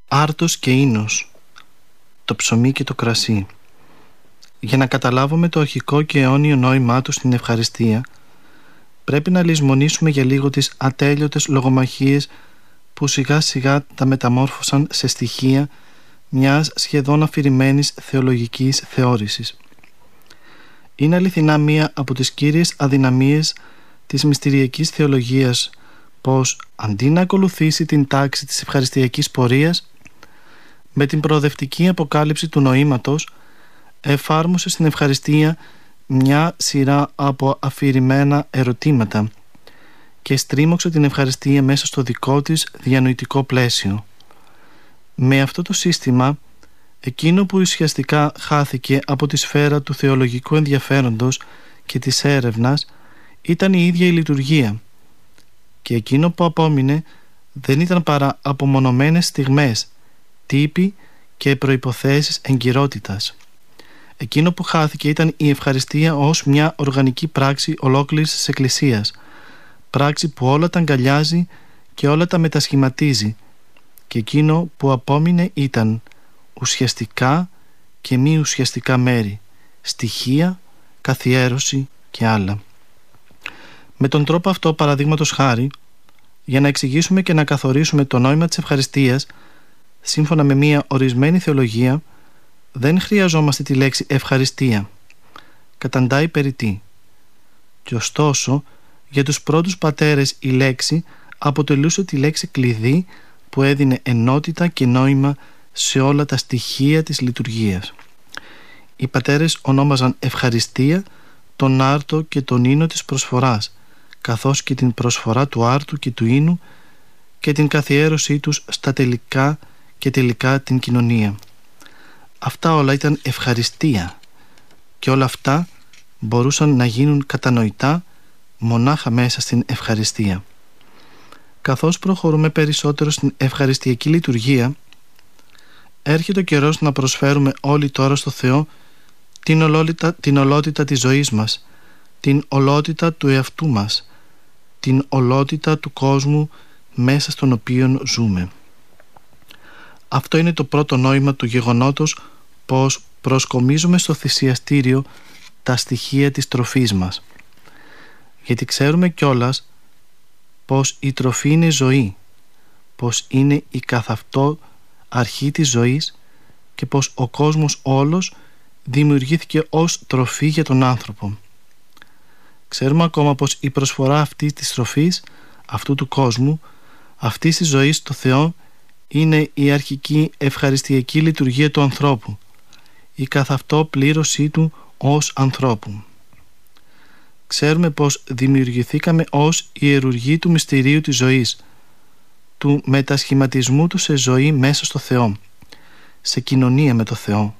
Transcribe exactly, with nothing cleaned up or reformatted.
Άρτος και ίνος, το ψωμί και το κρασί. Για να καταλάβουμε το αρχικό και αιώνιο νόημά του στην ευχαριστία, πρέπει να λησμονήσουμε για λίγο τις ατέλειωτες λογομαχίες που σιγά σιγά τα μεταμόρφωσαν σε στοιχεία μιας σχεδόν αφηρημένης θεολογικής θεώρησης. Είναι αληθινά μία από τις κύριες αδυναμίες της μυστηριακής θεολογίας πως αντί να ακολουθήσει την τάξη της ευχαριστιακής πορείας, με την προοδευτική αποκάλυψη του νοήματος εφάρμοσε στην ευχαριστία μια σειρά από αφηρημένα ερωτήματα και στρίμωξε την ευχαριστία μέσα στο δικό της διανοητικό πλαίσιο. Με αυτό το σύστημα, εκείνο που ουσιαστικά χάθηκε από τη σφαίρα του θεολογικού ενδιαφέροντος και της έρευνας ήταν η ίδια η λειτουργία, και εκείνο που απόμεινε δεν ήταν παρά απομονωμένες στιγμές, τύποι και προϋποθέσεις εγκυρότητας. Εκείνο που χάθηκε ήταν η ευχαριστία ως μια οργανική πράξη ολόκληρης της Εκκλησίας, πράξη που όλα τα αγκαλιάζει και όλα τα μετασχηματίζει, και εκείνο που απόμεινε ήταν ουσιαστικά και μη ουσιαστικά μέρη, στοιχεία, καθιέρωση και άλλα. Με τον τρόπο αυτό, παραδείγματος χάρη, για να εξηγήσουμε και να καθορίσουμε το νόημα της ευχαριστίας σύμφωνα με μια ορισμένη θεολογία, δεν χρειαζόμαστε τη λέξη ευχαριστία. Καταντάει περιττή. Και ωστόσο, για τους πρώτους πατέρες η λέξη αποτελούσε τη λέξη κλειδί που έδινε ενότητα και νόημα σε όλα τα στοιχεία της λειτουργίας. Οι πατέρες ονόμαζαν ευχαριστία τον άρτο και τον ίνο της προσφοράς, καθώς και την προσφορά του άρτου και του ίνου και την καθιέρωσή τους στα τελικά και τελικά την κοινωνία. Αυτά όλα ήταν ευχαριστία και όλα αυτά μπορούσαν να γίνουν κατανοητά μονάχα μέσα στην ευχαριστία. Καθώς προχωρούμε περισσότερο στην ευχαριστιακή λειτουργία, έρχεται ο καιρός να προσφέρουμε όλοι τώρα στο Θεό την ολότητα, την ολότητα της ζωής μας, την ολότητα του εαυτού μας, την ολότητα του κόσμου μέσα στον οποίο ζούμε. Αυτό είναι το πρώτο νόημα του γεγονότος πως προσκομίζουμε στο θυσιαστήριο τα στοιχεία της τροφής μας. Γιατί ξέρουμε κιόλας πως η τροφή είναι ζωή, πως είναι η καθ' αυτό αρχή της ζωής και πως ο κόσμος όλος δημιουργήθηκε ως τροφή για τον άνθρωπο. Ξέρουμε ακόμα πως η προσφορά αυτή της τροφής, αυτού του κόσμου, αυτής της ζωής στο Θεό, είναι η αρχική ευχαριστιακή λειτουργία του ανθρώπου, η καθ' αυτό πλήρωσή του ως ανθρώπου. Ξέρουμε πως δημιουργηθήκαμε ως ιερουργοί του μυστηρίου της ζωής, του μετασχηματισμού του σε ζωή μέσα στο Θεό, σε κοινωνία με το Θεό.